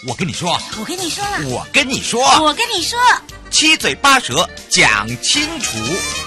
我跟你说， 我跟你说了， 我跟你说， 我跟你说， 七嘴八舌讲清楚。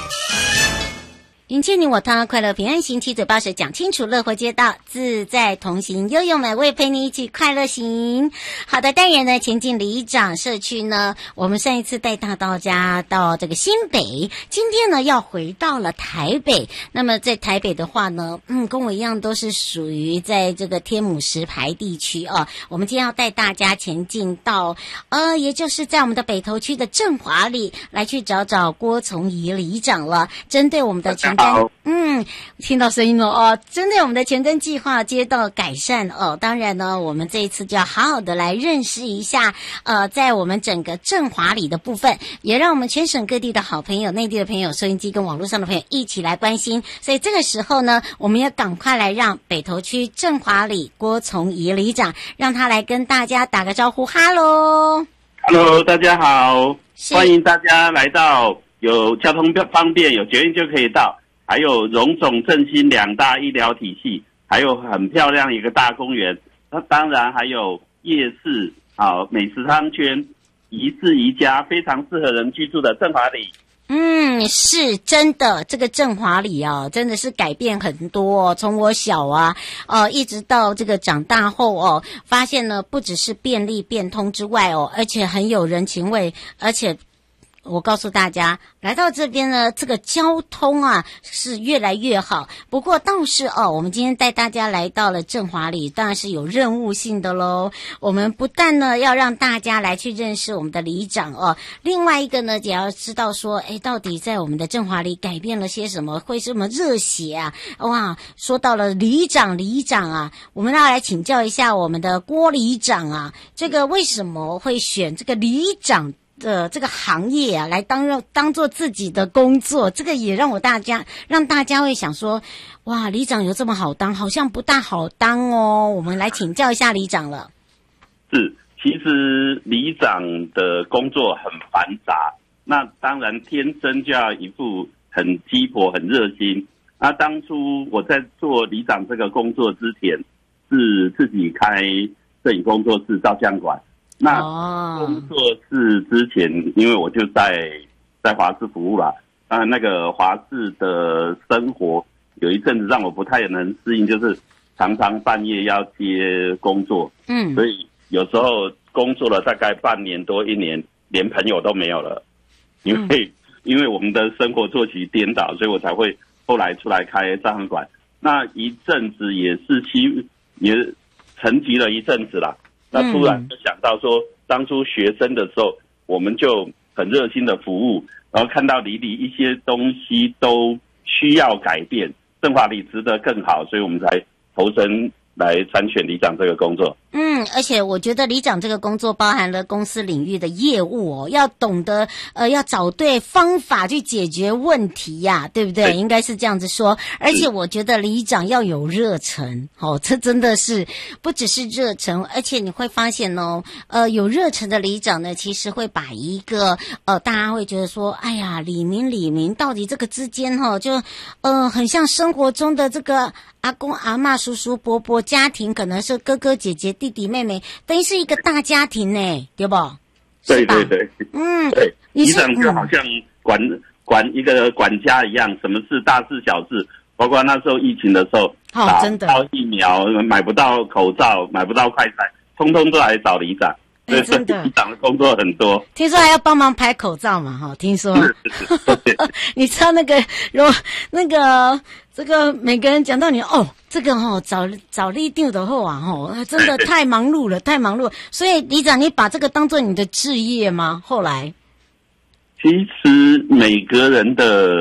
迎接你我他，快乐平安行，七嘴八舌讲清楚，乐活街道自在同行，悠悠美味陪你一起快乐行。好的，单元呢前进里长社区呢，我们上一次带大家到这个新北，今天呢要回到了台北。那么在台北的话呢，跟我一样都是属于在这个天母石牌地区哦。我们今天要带大家前进到也就是在我们的北投区的振华里来去找找郭从仪里长了，针对我们的前听到声音了哦。针对我们的前瞻计划街道改善哦，当然呢，我们这一次就要好好的来认识一下在我们整个振华里的部分，也让我们全省各地的好朋友、内地的朋友、收音机跟网络上的朋友一起来关心。所以这个时候呢，我们要赶快来让北投区振华里郭从仪里长，让他来跟大家打个招呼。哈喽， 大家好，欢迎大家来到有交通方便、有捷运就可以到。还有荣总振兴两大医疗体系，还有很漂亮一个大公园，那当然还有夜市，美食商圈，宜室宜家，非常适合人居住的振华里。 是真的，这个振华里真的是改变很多从我小一直到这个长大后发现呢，不只是便利变通之外而且很有人情味，而且我告诉大家，来到这边呢，这个交通是越来越好。不过倒是我们今天带大家来到了振华里，当然是有任务性的咯。我们不但呢要让大家来去认识我们的里长另外一个呢也要知道说，到底在我们的振华里改变了些什么，会这么热血哇！说到了里长我们要来请教一下我们的郭里长这个为什么会选这个里长的这个行业来当做自己的工作，这个也让大家会想说，哇，里长有这么好当？好像不大好当哦。我们来请教一下里长了。 是，其实里长的工作很繁杂，那当然天生就要一副很鸡婆、很热心。那当初我在做里长这个工作之前，是自己开摄影工作室、照相馆。那工作室之前，因为我就在华视服务啦，那个华视的生活有一阵子让我不太能适应，就是常常半夜要接工作，所以有时候工作了大概半年多1年，连朋友都没有了，因为我们的生活作息颠倒，所以我才会后来出来开照相馆。那一阵子也沉寂了一阵子啦。那突然就想到说，当初学生的时候，我们就很热心的服务，然后看到里一些东西都需要改变，振华里值得更好，所以我们才投身来参选里长这个工作。 而且我觉得里长这个工作包含了公司领域的业务要懂得要找对方法去解决问题对不对？应该是这样子说。而且我觉得里长要有热忱这真的是不只是热忱，而且你会发现有热忱的里长呢，其实会把一个大家会觉得说，哎呀，里民到底这个之间就很像生活中的这个阿公阿嬷、叔叔伯伯，家庭可能是哥哥姐姐、弟弟妹妹，等于是一个大家庭呢，对不？ 对对对，对，里长就好像管一个管家一样，什么事大事小事，包括那时候疫情的时候， 真的打不到疫苗，买不到口罩，买不到快筛，通通都来找里长。对， 真的， 里长的工作很多。 听说还要帮忙拍口罩嘛，听说。你知道这个每个人讲到你这个找里长的后真的太忙碌了，太忙碌。所以里长，你把这个当做你的志业吗？后来， 其实每个人的